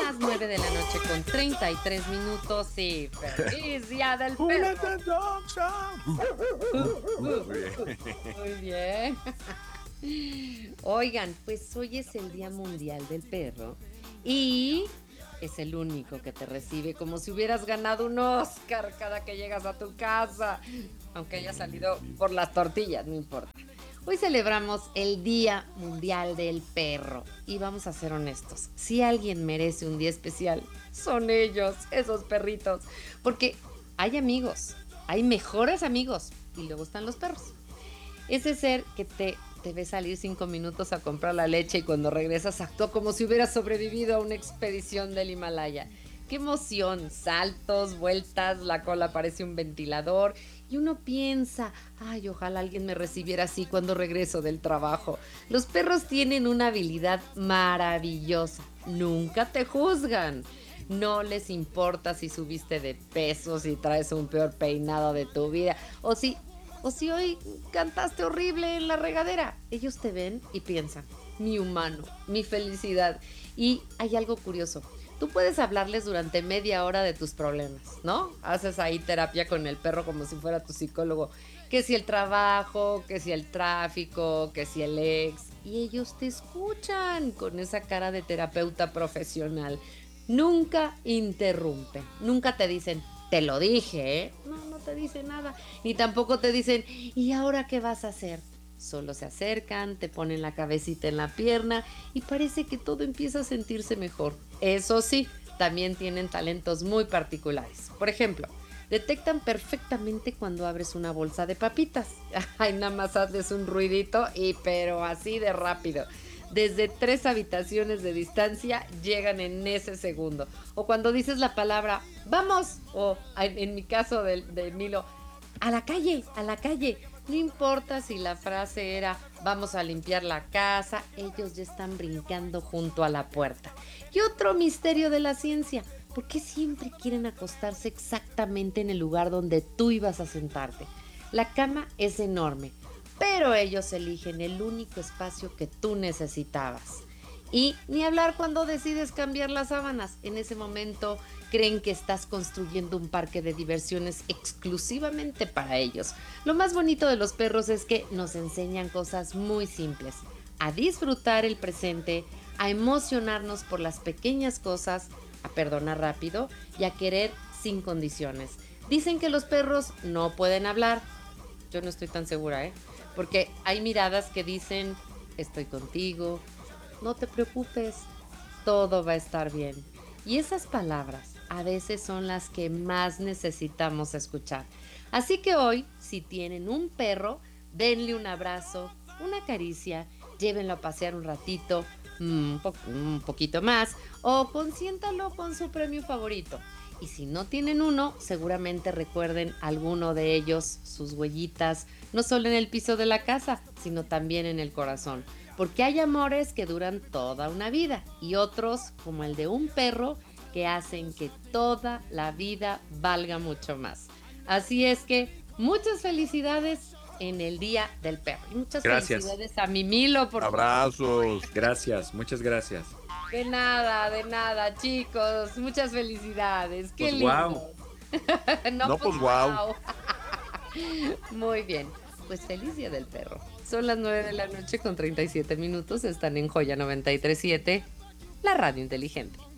Las 9 de la noche con 33 minutos y feliz día del perro. Muy bien. Muy bien. Oigan, pues hoy es el Día Mundial del Perro y es el único que te recibe como si hubieras ganado un Oscar cada que llegas a tu casa, aunque haya salido por las tortillas, no importa. Hoy celebramos el Día Mundial del Perro y vamos a ser honestos, si alguien merece un día especial, son ellos, esos perritos, porque hay amigos, hay mejores amigos y luego están los perros. Ese ser que te ve salir 5 minutos a comprar la leche y cuando regresas actuó como si hubieras sobrevivido a una expedición del Himalaya. ¡Qué emoción! Saltos, vueltas, la cola parece un ventilador y uno piensa, ay, ojalá alguien me recibiera así cuando regreso del trabajo. Los perros tienen una habilidad maravillosa, nunca te juzgan. No les importa si subiste de peso, si traes un peor peinado de tu vida o si hoy cantaste horrible en la regadera. Ellos te ven y piensan, mi humano, mi felicidad. Y hay algo curioso. Tú puedes hablarles durante media hora de tus problemas, ¿no? Haces ahí terapia con el perro como si fuera tu psicólogo. Que si el trabajo, que si el tráfico, que si el ex. Y ellos te escuchan con esa cara de terapeuta profesional. Nunca interrumpen, nunca te dicen, te lo dije, ¿eh? No, no te dicen nada. Ni tampoco te dicen, ¿y ahora qué vas a hacer? Solo se acercan, te ponen la cabecita en la pierna y parece que todo empieza a sentirse mejor. Eso sí, también tienen talentos muy particulares. Por ejemplo, detectan perfectamente cuando abres una bolsa de papitas. Ay, nada más haces un ruidito y pero así de rápido. Desde 3 habitaciones de distancia llegan en ese segundo. O cuando dices la palabra, vamos, o en mi caso de Milo, a la calle, a la calle. No importa si la frase era vamos a limpiar la casa, ellos ya están brincando junto a la puerta. Y otro misterio de la ciencia, ¿por qué siempre quieren acostarse exactamente en el lugar donde tú ibas a sentarte? La cama es enorme, pero ellos eligen el único espacio que tú necesitabas. Y ni hablar cuando decides cambiar las sábanas. En ese momento creen que estás construyendo un parque de diversiones exclusivamente para ellos. Lo más bonito de los perros es que nos enseñan cosas muy simples. A disfrutar el presente, a emocionarnos por las pequeñas cosas, a perdonar rápido y a querer sin condiciones. Dicen que los perros no pueden hablar. Yo no estoy tan segura, ¿eh? Porque hay miradas que dicen, estoy contigo, no te preocupes, todo va a estar bien. Y esas palabras a veces son las que más necesitamos escuchar. Así que hoy, si tienen un perro, denle un abrazo, una caricia, llévenlo a pasear un ratito, un poquito más, o consiéntalo con su premio favorito. Y si no tienen uno, seguramente recuerden alguno de ellos, sus huellitas, no solo en el piso de la casa, sino también en el corazón. Porque hay amores que duran toda una vida y otros, como el de un perro, que hacen que toda la vida valga mucho más. Así es que muchas felicidades en el Día del Perro. Y muchas Gracias. felicidades a mi Milo, por favor. Abrazos. Gracias. Muchas gracias. De nada, chicos. Muchas felicidades. Qué Pues wow. lindo. No, No, pues pues wow. wow. Muy bien. Pues feliz Día del Perro. Son las 9 de la noche con 37 minutos. Están en Joya 937, la radio inteligente.